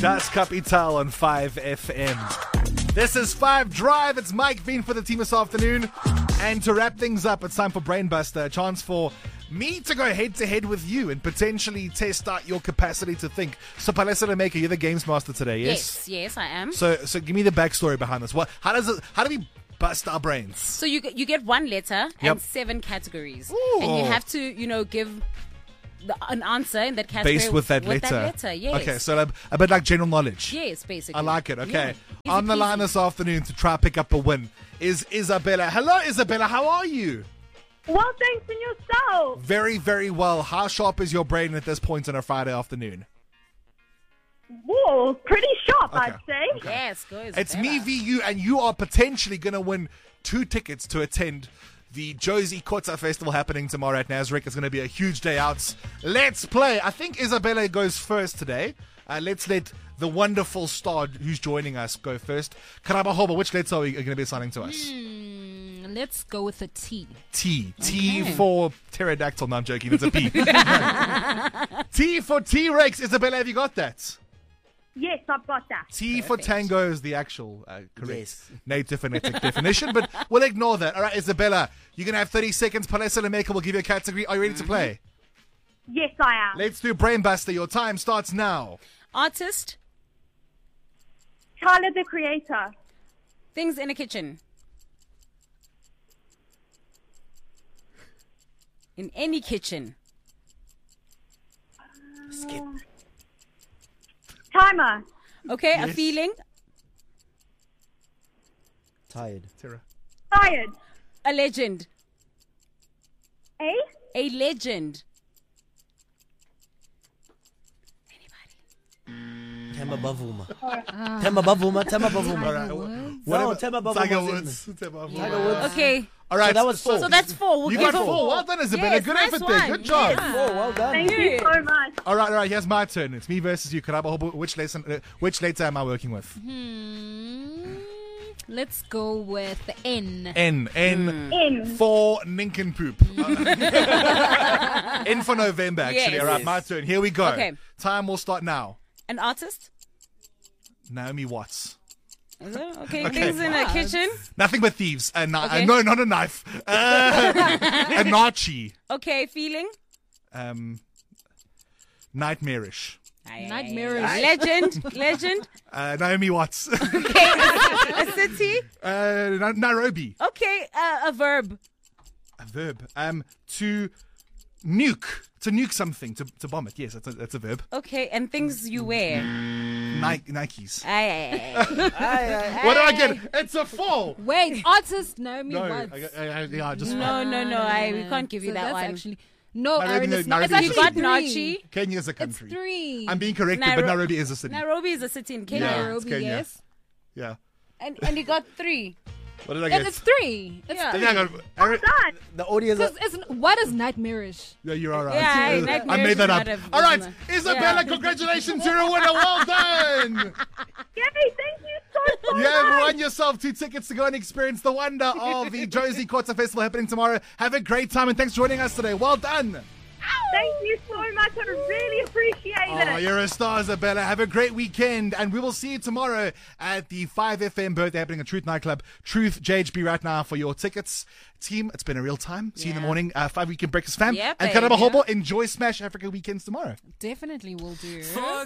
Das Kapital on 5FM. This is 5 Drive. It's Mike Veen for the team this afternoon. And to wrap things up, it's time for Brainbuster, a chance for me to go head-to-head with you and potentially test out your capacity to think. So, Palesa Lemaker, you're the games master today, yes? Yes, I am. So give me the backstory behind this. How do we bust our brains? So you get one letter and 7 categories. Ooh. And you have to, give an answer in that category. Based with that letter? Yes. Okay, so a bit like general knowledge. Yes, basically. I like it. Okay. Yeah. On the line this afternoon to try pick up a win is Isabella. Hello, Isabella. How are you? Well, thanks, and yourself. Very, very well. How sharp is your brain at this point on a Friday afternoon? Whoa, pretty sharp, Okay. I'd say. Okay. Yes, go Isabella. It's me v you, and you are potentially going to win 2 tickets to attend the Josie Kotza Festival happening tomorrow at Nasrec. It's going to be a huge day out. Let's play. I think Isabella goes first today. Let's let the wonderful star who's joining us go first. Karabahoba, which letter are you going to be assigning to us? Let's go with a T. T. T for pterodactyl. No, I'm joking. It's a P. T for T-Rex. Isabella, have you got that? Yes, I've got that. T for tango is the actual correct Yes. native phonetic definition, but we'll ignore that. All right, Isabella, you're going to have 30 seconds. Palesa Lemaker will give you a category. Are you ready to play? Yes, I am. Let's do Brainbuster. Your time starts now. Artist, Tyler, the Creator. things in a kitchen. In any kitchen. Skip. Timer. Okay, a Yes. feeling, Tired. Tara. Tired. a legend. Eh? A legend. Tema Bavuma. Tema Bavuma. Tema Bavuma. All right. No, Whatever. Tema Bavuma. Tiger was in Woods. Tiger Woods. Tiger Woods. Okay, All right. So that was 4. so that's 4. We'll You give got her 4. Well done, Isabella. Yes, Good nice effort there. one. Good job. Yes. 4. Well done. Thank you so much. All right. Here's my turn. It's me versus you. Karabahoba, which letter am I working with? Let's go with N. N. In. For Nincompoop. N for November, actually. Yes. All right, my turn. Here we go. Okay. Time will start now. An artist. Naomi Watts. Is it? Okay, Okay. things in a kitchen. Nothing but thieves. Okay. No, not a knife. A Nachi. Okay, feeling. Nightmarish. Nightmarish. Legend. Naomi Watts. A city. Nairobi. Okay, a verb. A verb. To nuke. To nuke something. To bomb it. Yes, that's a verb. Okay, and things you wear. Nikes. Aye. What do I get? It's a 4. Wait, artist Naomi No, Watts. I just No, we can't give you So that that's one. Actually, no, Nairobi- Aaron, it's not. It's Nairobi actually is You got 3. Nachi. Kenya is a It's country. 3. I'm being corrected, but Nairobi is a city. Nairobi is a city in Kenya. Yeah. it's Nairobi, Kenya. yes. Yeah. And you got 3. What did I And get? it's 3. It's Yeah. three. Yeah, I got, Aaron- Done. The audience. Because what is nightmarish? yeah, you're all right. Yeah, I nightmares made that is up. not a- All right, isn't Isabella, Yeah. congratulations, you're a winner. Well done. Yay, thank you so You much. have won yourself 2 tickets to go and experience the wonder of the Josie Kotza Festival happening tomorrow. Have a great time, and thanks for joining us today. Well done. Thank you so much. I really appreciate Oh, it. you're a star, Isabella. Have a great weekend, and we will see you tomorrow at the 5FM birthday happening at Truth Nightclub. Truth JHB right now for your tickets. Team, it's been a real time. See you in the Yeah. morning. 5 Weekend Breakfast fam. Yeah, and babe, Karabahobo, yeah. enjoy Smash Africa weekends tomorrow. Definitely will do.